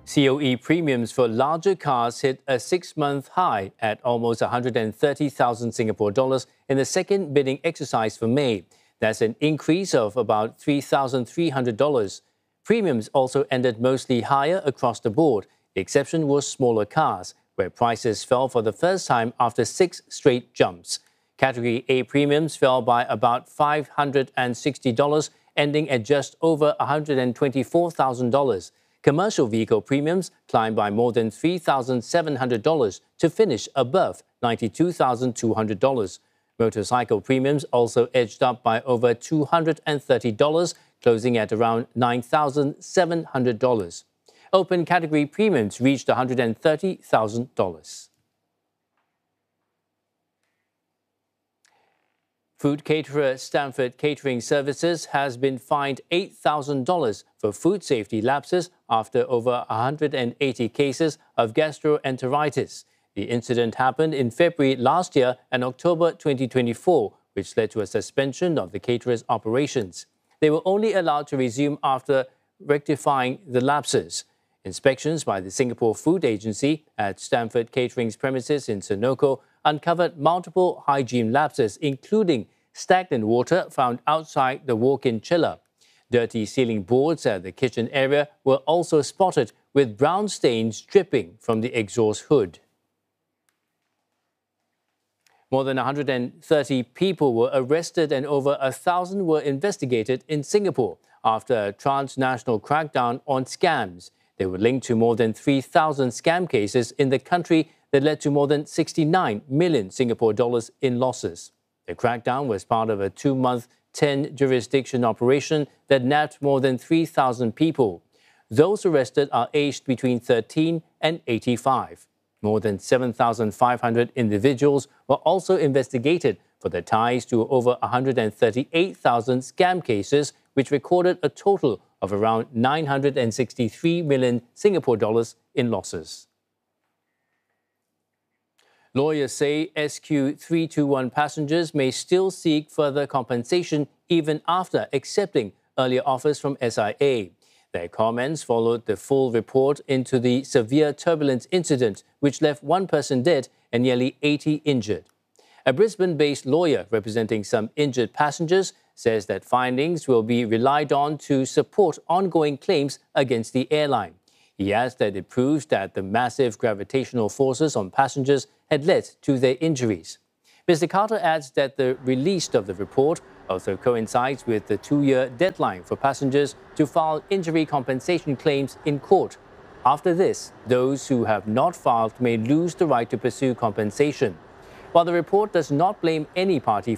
COE premiums for larger cars hit a 6-month high at almost 130,000 Singapore dollars in the second bidding exercise for May. That's an increase of about $3,300. Premiums also ended mostly higher across the board. The exception was smaller cars, where prices fell for the first time after 6 straight jumps. Category A premiums fell by about $560, ending at just over $124,000. Commercial vehicle premiums climbed by more than $3,700 to finish above $92,200. Motorcycle premiums also edged up by over $230, closing at around $9,700. Open category premiums reached $130,000. Food caterer Stanford Catering Services has been fined $8,000 for food safety lapses after over 180 cases of gastroenteritis. The incident happened in February last year and October 2024, which led to a suspension of the caterer's operations. They were only allowed to resume after rectifying the lapses. Inspections by the Singapore Food Agency at Stanford Catering's premises in Senoko uncovered multiple hygiene lapses, including stagnant water found outside the walk-in chiller. Dirty ceiling boards at the kitchen area were also spotted, with brown stains dripping from the exhaust hood. More than 130 people were arrested and over 1,000 were investigated in Singapore after a transnational crackdown on scams. They were linked to more than 3,000 scam cases in the country that led to more than 69 million Singapore dollars in losses. The crackdown was part of a 2-month, 10-jurisdiction operation that nabbed more than 3,000 people. Those arrested are aged between 13 and 85. More than 7,500 individuals were also investigated for their ties to over 138,000 scam cases, which recorded a total of around 963 million Singapore dollars in losses. Lawyers say SQ321 passengers may still seek further compensation even after accepting earlier offers from SIA. Their comments followed the full report into the severe turbulence incident, which left 1 person dead and nearly 80 injured. A Brisbane-based lawyer representing some injured passengers says that findings will be relied on to support ongoing claims against the airline. He adds that it proves that the massive gravitational forces on passengers had led to their injuries. Mr. Carter adds that the release of the report also coincides with the 2-year deadline for passengers to file injury compensation claims in court. After this, those who have not filed may lose the right to pursue compensation. While the report does not blame any party